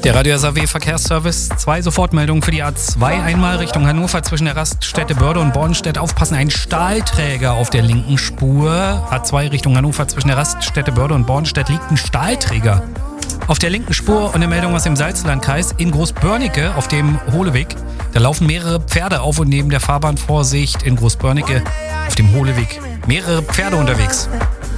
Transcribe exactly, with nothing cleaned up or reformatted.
Der Radio S A W Verkehrsservice. Zwei Sofortmeldungen für die A zwei. Einmal Richtung Hannover zwischen der Raststätte Börde und Bornstedt. Aufpassen, ein Stahlträger auf der linken Spur. A zwei Richtung Hannover zwischen der Raststätte Börde und Bornstedt liegt ein Stahlträger auf der linken Spur. Und eine Meldung aus dem Salzlandkreis in Großbörnecke auf dem Hohleweg. Da laufen mehrere Pferde auf und neben der Fahrbahn. Vorsicht in Großbörnecke auf dem Hohleweg. Mehrere Pferde unterwegs.